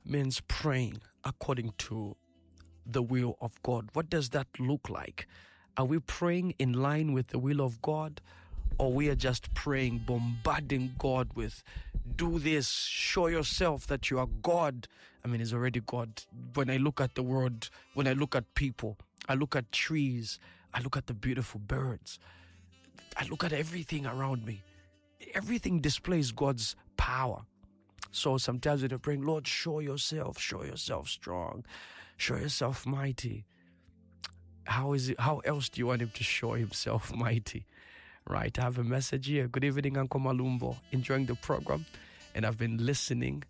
means praying according to the will of God. What does that look like? Are we praying in line with the will of God? Or we are just praying, bombarding God with, do this, show yourself that you are God. I mean, He's already God. When I look at the world, when I look at people, I look at trees, I look at the beautiful birds, I look at everything around me. Everything displays God's power. So sometimes we're praying, Lord, show yourself strong, show yourself mighty. How else do you want Him to show Himself mighty? Right, I have a message here. Good evening, Uncle Malumbo. Enjoying the program, and I've been listening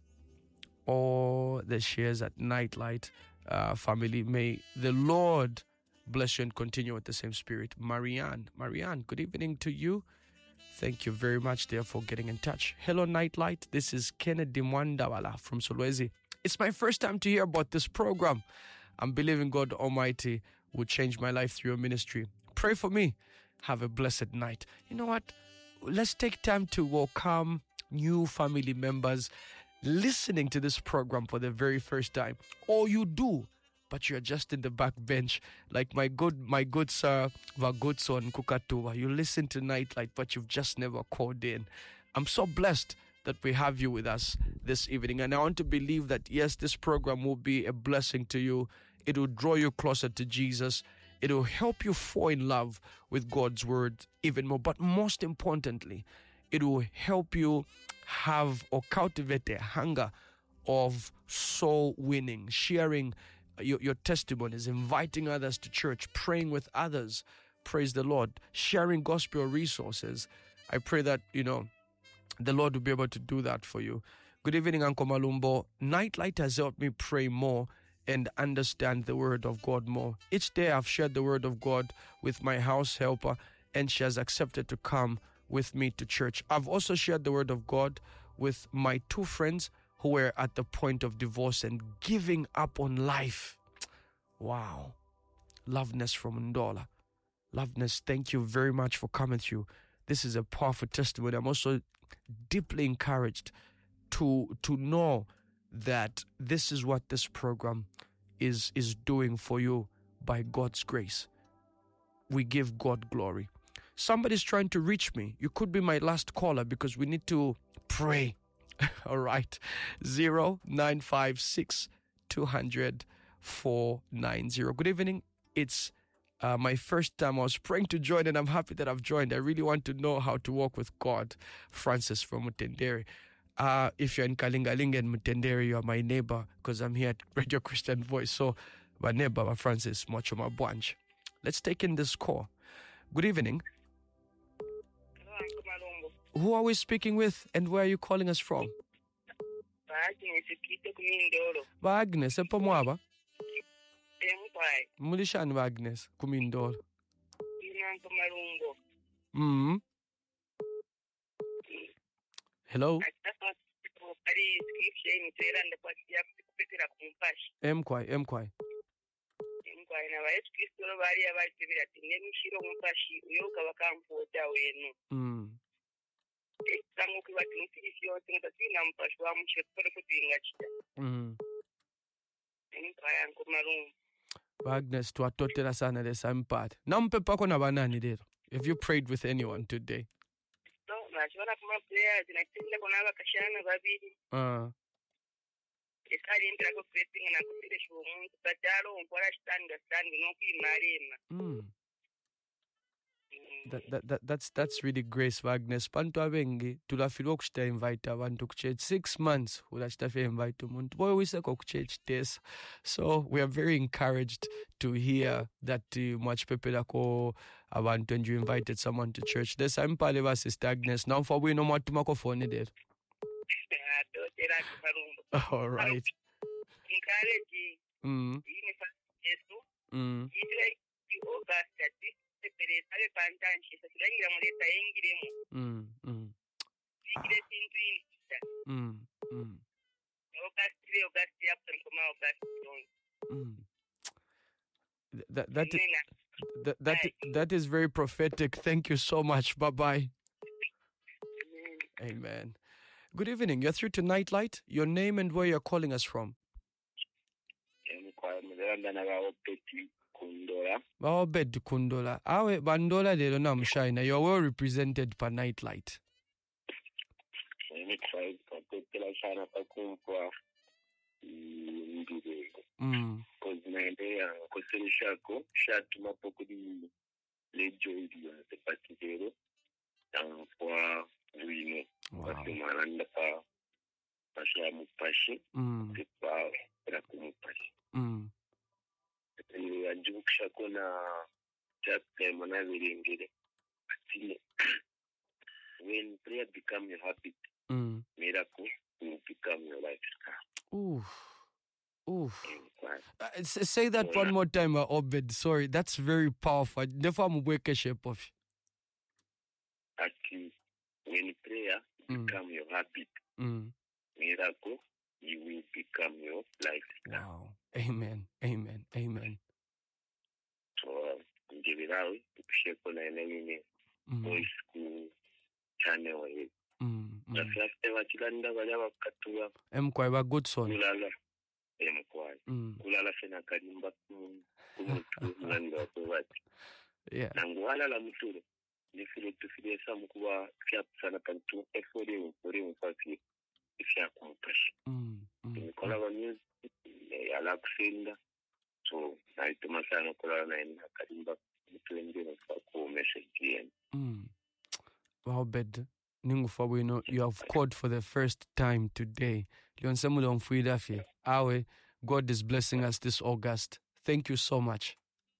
all the shares at Nightlight. Family, may the Lord bless you and continue with the same spirit. Marianne, good evening to you. Thank you very much there for getting in touch. Hello, Nightlight. This is Kennedy Mwandawala from Solwezi. It's my first time to hear about this program. I'm believing God Almighty will change my life through your ministry. Pray for me. Have a blessed night. You know what? Let's take time to welcome new family members listening to this program for the very first time. Or you do, but you're just in the back bench, like my good sir Vagotson Kukatuwa. You listen to Nightlight, but you've just never called in. I'm so blessed that we have you with us this evening. And I want to believe that, yes, this program will be a blessing to you. It will draw you closer to Jesus. It will help you fall in love with God's word even more. But most importantly, it will help you have or cultivate a hunger of soul winning, sharing your testimonies, inviting others to church, praying with others. Praise the Lord. Sharing gospel resources. I pray that, the Lord will be able to do that for you. Good evening, Uncle Malumbo. Nightlight has helped me pray more and understand the word of God more. Each day I've shared the word of God with my house helper, and she has accepted to come with me to church. I've also shared the word of God with my two friends who were at the point of divorce and giving up on life. Wow. Loveness from Ndola. Loveness, thank you very much for coming through. This is a powerful testimony. I'm also deeply encouraged to know that this is what this program is doing for you by God's grace. We give God glory. Somebody's trying to reach me. You could be my last caller because we need to pray. All right. 0956 200 490. Good evening. It's my first time. I was praying to join, and I'm happy that I've joined. I really want to know how to walk with God. Francis from Mutendere. If you're in Kalingalinga and Mutendere, you are my neighbor because I'm here at Radio Christian Voice. So, my neighbor, Francis Mochoma Bwanch. Let's take in this call. Good evening. Hello, Uncle Malumbo. Who are we speaking with, and where are you calling us from? Agnes, epo mwaba? Mulishani ba Agnes, kumindolo. Uncle Malumbo. Hello? Emkwai. Na Yesu Kristo bali abaitibira tinemishiro mupashi uyoka bakamfuta wenu. Tangu kibati mfisio tingatina mpashi wa mche pole kutinga chita. Uncle Malumbo. Agnes, twatotera sana lesa mpata. Nampe pako na banani lero. Have you prayed with anyone today? No, nachona kuma prayer zinatinda kuna bakashana babiri. Ekali entra ko pressing na kupira shumu tatalo mpora stand no kuimarema. That's really grace, Agnes. Pantu abengi tulafilwa kushita invite abantu ku church 6 months ulashitafe invite umuntu boy wiseko ku church test. So we are very encouraged to hear that much pepela ko abantu and you invited someone to church. There's some pale ba Sister Agnes. Now for we no matuma ko phone there. All right. That is very prophetic. Thank you so much. Bye-bye. Amen. Good evening. You're through to Nightlight. Your name and where you're calling us from. abandana baopeti kundola. Baobed Kundola. Awe Bandola de Donam Shina. You're well represented per Nightlight. Try kapetela sana pakumpwa ndire. Kozinende koserishako shatuma pokudi lejo idio te patidero kwa wino. Kasi maranda pa pasha mupashi te pa era kumupashi. Ajukisha kona chapter manavirengere. When prayer becomes a habit, miracle will become your lifestyle. Say that one more time, Obed. Sorry, that's very powerful. Never wake a shape of. Actually, when prayer becomes your habit, miracle, you will become your lifestyle. Wow. Amen. Amen. Amen. So, give it out. Share on any voice school channel. Mkwai good son. Kulala fena kalimba kumulanda watu. Yeah. Nanguala la muturo. Nifile tufile samu kuwa fiat sana kantu efori mfasi ifya kumupashi. Nikola wa music ala kusenda. So naituma sana kulala na ina kalimba muturo ngine kwa message yen. Wow, Bed. Ningu you have called for the first time today. Awe, God is blessing us this August. Thank you so much.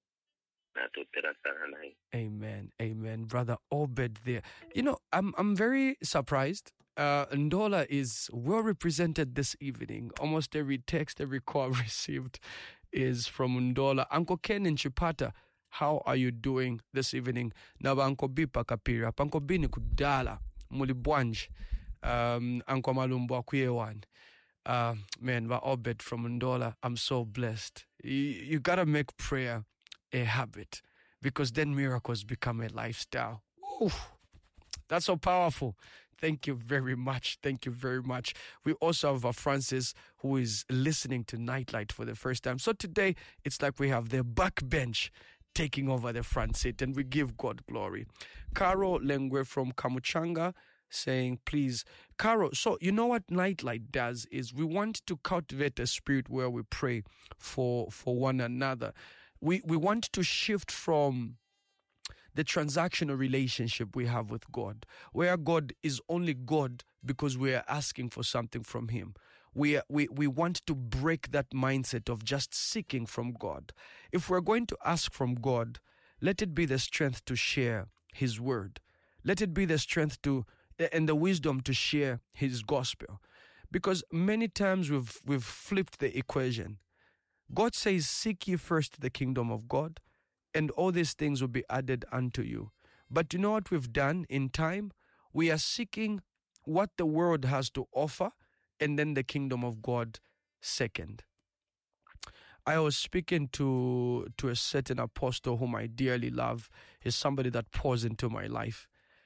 Amen. Amen. Brother Obed there. You know, I'm very surprised. Ndola is well represented this evening. Almost every text, every call received is from Ndola. Uncle Ken in Chipata, how are you doing this evening? Naba Uncle Bipa Kapira. Uncle Bini Kudala. Mulibwanj. Uncle Malumbo Akuyewan. Man, Obed from Ndola, I'm so blessed. You gotta make prayer a habit, because then miracles become a lifestyle. Oof, that's so powerful. Thank you very much. Thank you very much. We also have Francis, who is listening to Nightlight for the first time. So today, it's like we have the back bench taking over the front seat, and we give God glory. Caro Lengwe from Kamuchanga saying, please, Caro, so you know what Nightlight does is we want to cultivate a spirit where we pray for one another. We want to shift from the transactional relationship we have with God, where God is only God because we are asking for something from Him. We want to break that mindset of just seeking from God. If we're going to ask from God, let it be the strength to share His word. Let it be the strength to and the wisdom to share His gospel. Because many times we've flipped the equation. God says, seek ye first the kingdom of God, and all these things will be added unto you. But you know what we've done in time? We are seeking what the world has to offer, and then the kingdom of God second. I was speaking to a certain apostle whom I dearly love. He's somebody that pours into my life.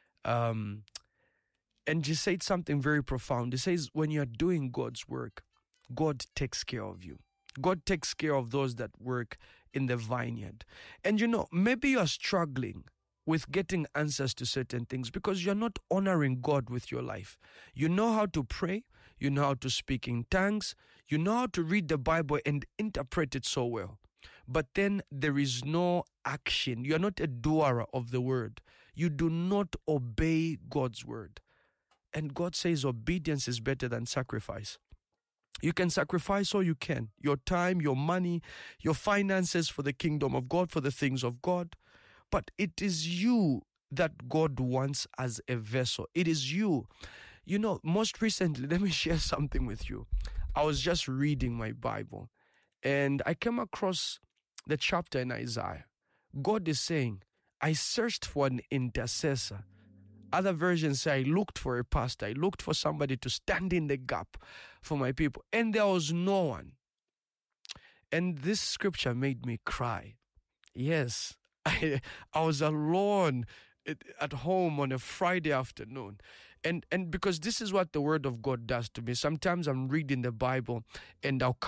And he said something very profound. He says, when you're doing God's work, God takes care of you. God takes care of those that work in the vineyard. And you know, maybe you're struggling with getting answers to certain things because you're not honoring God with your life. You know how to pray. You know how to speak in tongues. You know how to read the Bible and interpret it so well. But then there is no action. You're not a doer of the word. You do not obey God's word. And God says obedience is better than sacrifice. You can sacrifice all you can. Your time, your money, your finances for the kingdom of God, for the things of God. But it is you that God wants as a vessel. It is you. You know, most recently, let me share something with you. I was just reading my Bible and I came across the chapter in Isaiah. God is saying, I searched for an intercessor. Other versions say, I looked for a pastor. I looked for somebody to stand in the gap for my people. And there was no one. And this scripture made me cry. Yes, I was alone at home on a Friday afternoon. And because this is what the word of God does to me. Sometimes I'm reading the Bible and I'll